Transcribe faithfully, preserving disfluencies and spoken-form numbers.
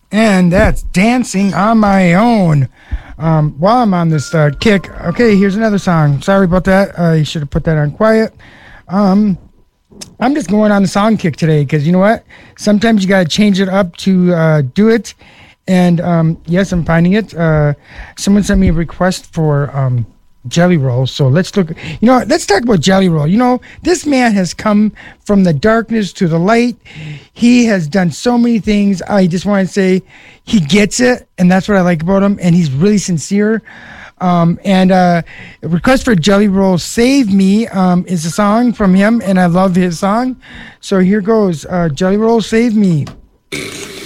And that's Dancing on My Own. Um, while I'm on this uh, kick, okay, here's another song. Sorry about that. I should have put that on quiet. Um, I'm just going on the song kick today because you know what? Sometimes you got to change it up to uh, do it. And um, yes, I'm finding it. Uh, someone sent me a request for um, Jelly Roll. So let's look. You know, let's talk about Jelly Roll. You know, this man has come from the darkness to the light. He has done so many things. I just want to say he gets it, and that's what I like about him. And he's really sincere. Um, and uh, a request for Jelly Roll, Save Me, um, is a song from him, and I love his song. So here goes, uh, Jelly Roll, Save Me.